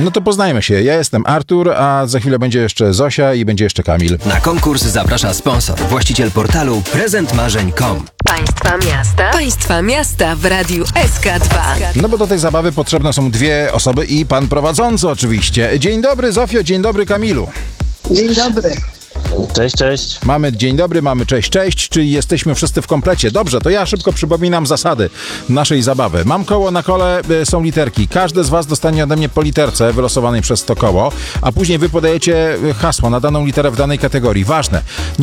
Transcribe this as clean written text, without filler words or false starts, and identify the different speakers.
Speaker 1: No to poznajmy się. Ja jestem Artur, a za chwilę będzie jeszcze Zosia i będzie jeszcze Kamil.
Speaker 2: Na konkurs zaprasza sponsor, właściciel portalu prezentmarzeń.com.
Speaker 3: Państwa miasta w Radiu SK2.
Speaker 1: No bo do tej zabawy potrzebne są dwie osoby i pan prowadzący oczywiście. Dzień dobry Zofio, dzień dobry Kamilu.
Speaker 4: Dzień dobry.
Speaker 5: Cześć, cześć.
Speaker 1: Mamy dzień dobry, mamy cześć, cześć, czyli jesteśmy wszyscy w komplecie. Dobrze, to ja szybko przypominam zasady naszej zabawy. Mam koło, na kole są literki. Każdy z was dostanie ode mnie po literce wylosowanej przez to koło, a później wy podajecie hasło na daną literę w danej kategorii. Ważne.